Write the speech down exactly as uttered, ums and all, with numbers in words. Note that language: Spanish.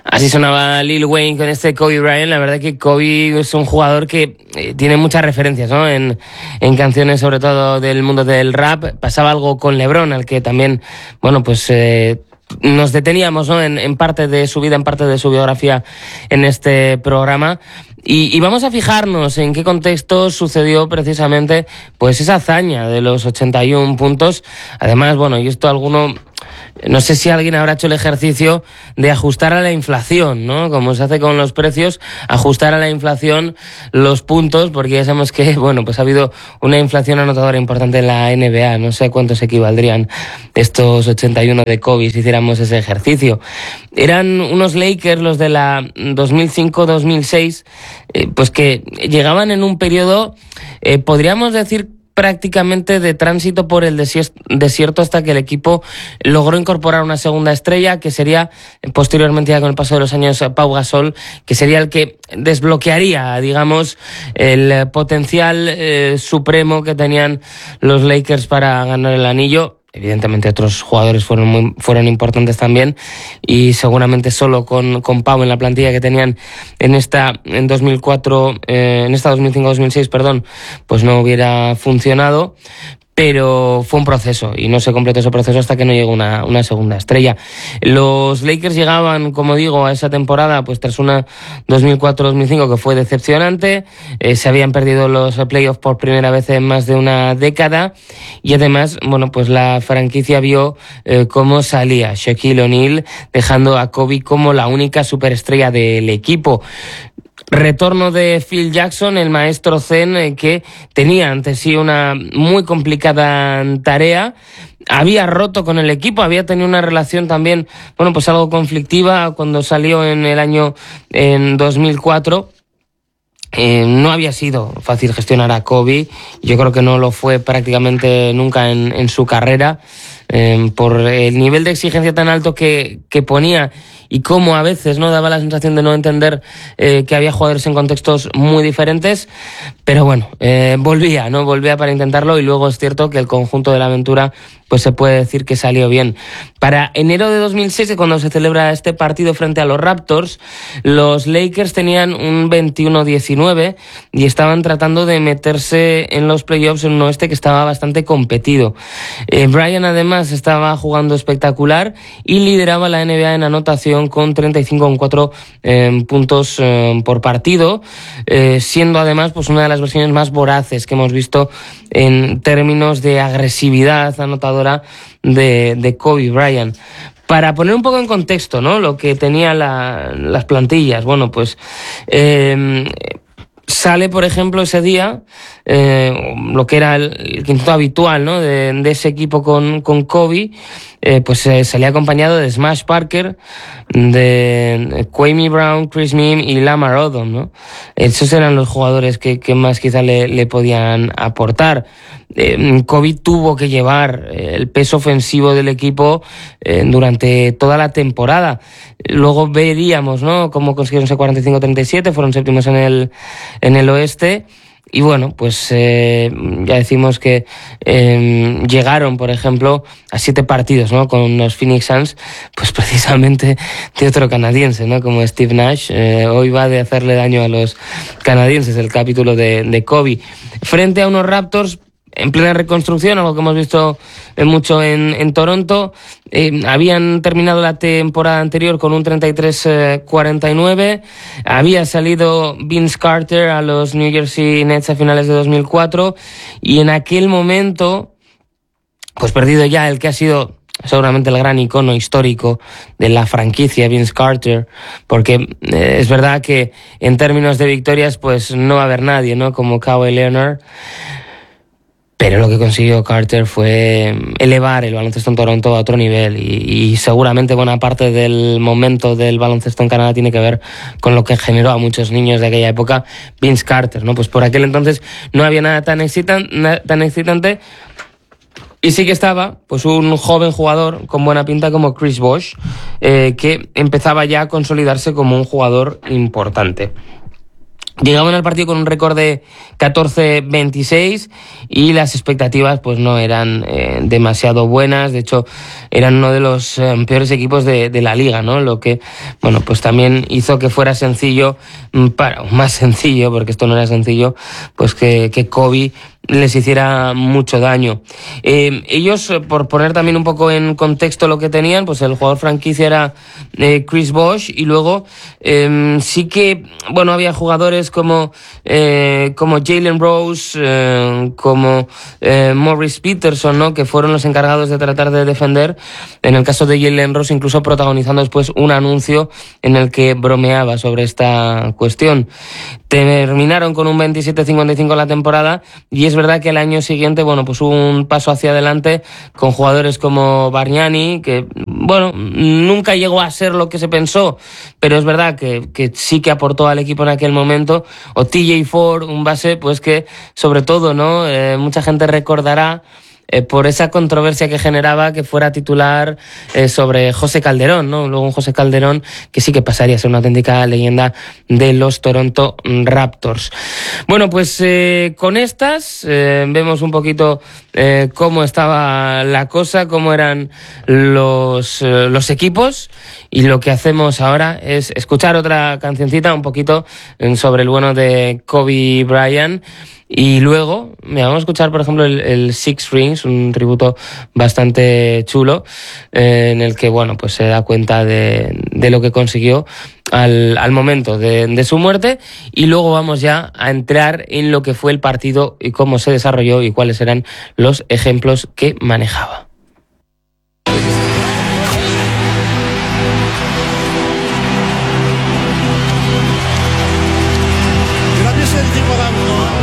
Así sonaba Lil Wayne con este Kobe Bryant. La verdad que Kobe es un jugador que eh, tiene muchas referencias, ¿no? En, en canciones, sobre todo del mundo del rap. Pasaba algo con LeBron, al que también, bueno, pues eh, nos deteníamos, ¿no? En, en parte de su vida, en parte de su biografía en este programa. Y, y vamos a fijarnos en qué contexto sucedió precisamente pues esa hazaña de los ochenta y uno puntos. Además, bueno, y esto alguno... No sé si alguien habrá hecho el ejercicio de ajustar a la inflación, ¿no? Como se hace con los precios, ajustar a la inflación los puntos, porque ya sabemos que, bueno, pues ha habido una inflación anotadora importante en la N B A. No sé cuántos equivaldrían estos ochenta y uno de Kobe si hiciéramos ese ejercicio. Eran unos Lakers, los de la dos mil cinco dos mil seis, eh, pues que llegaban en un periodo, eh, podríamos decir, prácticamente de tránsito por el desierto hasta que el equipo logró incorporar una segunda estrella, que sería posteriormente, ya con el paso de los años, Pau Gasol, que sería el que desbloquearía, digamos, el potencial eh, supremo que tenían los Lakers para ganar el anillo. Evidentemente otros jugadores fueron muy, fueron importantes también, y seguramente solo con, con Pau en la plantilla que tenían en esta en dos mil cuatro, eh, en esta dos mil cinco dos mil seis, perdón, pues no hubiera funcionado. Pero fue un proceso y no se completó ese proceso hasta que no llegó una, una segunda estrella. Los Lakers llegaban, como digo, a esa temporada pues tras una dos mil cuatro dos mil cinco que fue decepcionante. Eh, se habían perdido los playoffs por primera vez en más de una década, y además, bueno, pues la franquicia vio eh, cómo salía Shaquille O'Neal, dejando a Kobe como la única superestrella del equipo. Retorno de Phil Jackson, el maestro zen, eh, que tenía ante sí una muy complicada tarea. Había roto con el equipo, había tenido una relación también, bueno, pues algo conflictiva cuando salió en el año en dos mil cuatro. Eh, no había sido fácil gestionar a Kobe. Yo creo que no lo fue prácticamente nunca en, en su carrera, eh, por el nivel de exigencia tan alto que, que ponía, y cómo a veces no daba la sensación de no entender eh, que había jugadores en contextos muy diferentes. Pero bueno, eh, volvía, ¿no? Volvía para intentarlo, y luego es cierto que el conjunto de la aventura pues se puede decir que salió bien. Para enero de dos mil seis, cuando se celebra este partido frente a los Raptors, los Lakers tenían un veintiuno diecinueve y estaban tratando de meterse en los playoffs en un oeste que estaba bastante competido. Eh, Bryant además estaba jugando espectacular y lideraba la N B A en anotación con treinta y cinco coma cuatro eh, puntos eh, por partido, eh, siendo además pues una de las versiones más voraces que hemos visto en términos de agresividad anotadora de, de Kobe Bryant. Para poner un poco en contexto, ¿no?, lo que tenían la, las plantillas, bueno, pues eh, sale, por ejemplo, ese día eh, lo que era el, el quinteto habitual, ¿no?, de, de ese equipo con, con Kobe. Eh, pues eh, salía acompañado de Smash Parker, de Kwame Brown, Chris Mihm y Lamar Odom, ¿no? Esos eran los jugadores que, que más quizá le, le podían aportar. Eh, Kobe tuvo que llevar el peso ofensivo del equipo eh, durante toda la temporada. Luego veríamos, ¿no?, cómo consiguieron ese cuarenta y cinco treinta y siete, fueron séptimos en el, en el oeste. Y bueno, pues eh, ya decimos que eh, llegaron, por ejemplo, a siete partidos, ¿no?, con los Phoenix Suns, pues precisamente de otro canadiense, ¿no?, como Steve Nash. Eh, hoy va de hacerle daño a los canadienses el capítulo de, de Kobe. Frente a unos Raptors en plena reconstrucción, algo que hemos visto mucho en, en Toronto. Eh, habían terminado la temporada anterior con un treinta y tres cuarenta y nueve. Había salido Vince Carter a los New Jersey Nets a finales de dos mil cuatro, y en aquel momento, pues perdido ya el que ha sido seguramente el gran icono histórico de la franquicia, Vince Carter, porque eh, es verdad que en términos de victorias pues no va a haber nadie, ¿no?, como Kawhi Leonard. Pero lo que consiguió Carter fue elevar el baloncesto en Toronto a otro nivel, y, y seguramente buena parte del momento del baloncesto en Canadá tiene que ver con lo que generó a muchos niños de aquella época Vince Carter, ¿no? Pues por aquel entonces no había nada tan excitante, tan excitante, y sí que estaba pues un joven jugador con buena pinta como Chris Bosh, eh, que empezaba ya a consolidarse como un jugador importante. Llegaban al partido con un récord de catorce veintiséis y las expectativas pues no eran eh, demasiado buenas. De hecho, eran uno de los eh, peores equipos de, de la liga, ¿no? Lo que, bueno, pues también hizo que fuera sencillo, para, más sencillo, porque esto no era sencillo, pues que, que Kobe les hiciera mucho daño. Eh, ellos, por poner también un poco en contexto lo que tenían, pues el jugador franquicia era eh, Chris Bosh, y luego eh, sí que, bueno, había jugadores como eh, como Jalen Rose, eh, como eh, Morris Peterson, ¿no? Que fueron los encargados de tratar de defender. En el caso de Jalen Rose, incluso protagonizando después un anuncio en el que bromeaba sobre esta cuestión. Terminaron con un veintisiete cincuenta y cinco la temporada, y es verdad que el año siguiente, bueno, pues hubo un paso hacia adelante con jugadores como Bargnani, que, bueno, nunca llegó a ser lo que se pensó, pero es verdad que, que sí que aportó al equipo en aquel momento, o T J Ford, un base, pues que, sobre todo, ¿no? Eh, mucha gente recordará Eh, por esa controversia que generaba que fuera titular eh, sobre José Calderón, ¿no? Luego un José Calderón que sí que pasaría a ser una auténtica leyenda de los Toronto Raptors. Bueno, pues eh, con estas eh, vemos un poquito eh, cómo estaba la cosa, cómo eran los, eh, los equipos, y lo que hacemos ahora es escuchar otra cancioncita un poquito sobre el bueno de Kobe Bryant. Y luego me vamos a escuchar, por ejemplo, el, el Six Rings, un tributo bastante chulo, eh, en el que, bueno, pues se da cuenta de, de lo que consiguió al, al momento de, de su muerte. Y luego vamos ya a entrar en lo que fue el partido y cómo se desarrolló y cuáles eran los ejemplos que manejaba. Gracias al equipo de